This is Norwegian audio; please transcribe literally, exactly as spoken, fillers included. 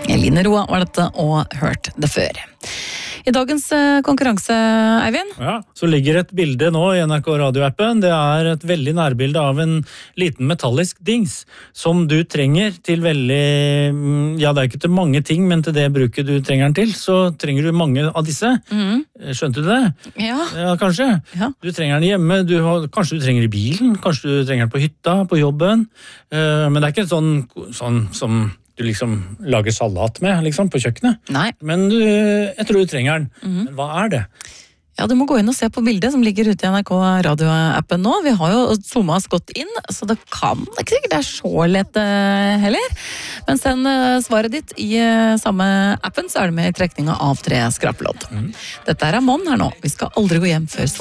Eline Roa var dette og hørt det før. I dagens konkurranse, Eivind? Ja, så ligger et bilde nå i N R K radioappen. Det er et veldig nærbilde av en liten metallisk dings som du trenger til veldig, ja det er ikke til mange ting, men til det bruket du trenger den til, så trenger du mange av disse. Mm. Skjønte du det? Ja. Ja, kanskje. Ja. Du trenger den hjemme, du har, kanskje du trenger den i bilen, kanskje du trenger den på hytta, på jobben, uh, men det er ikke sånn, sånn som du liksom lager salat med, liksom, på kjøkkenet. Nei. Men du, jeg tror du trenger den. Mm-hmm. Men hva er det? Ja, du må gå inn og se på bildet som ligger ute i N R K radioappen nå. Vi har jo zoomet oss godt inn, så det kan ikke sikkert det er så lett heller. Men send svaret ditt i samme appen, så er det med i trekninga av tre skrappelodd. Mm. Dette er Ramon her nå. Vi skal aldri gå hjem før